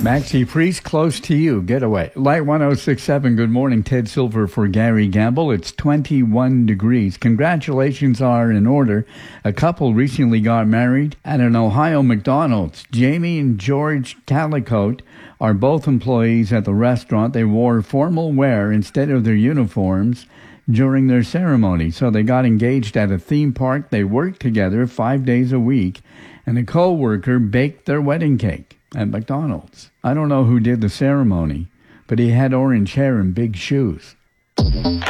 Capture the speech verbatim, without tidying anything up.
Maxie Priest, close to you. Getaway. Light one oh six point seven. Good morning. Ted Silver for Gary Gamble. It's twenty-one degrees. Congratulations are in order. A couple recently got married at an Ohio McDonald's. Jamie and George Calicote are both employees at the restaurant. They wore formal wear instead of their uniforms during their ceremony. So they got engaged at a theme park. They worked together five days a week, and a co-worker baked their wedding cake at McDonald's. I don't know who did the ceremony, but he had orange hair and big shoes.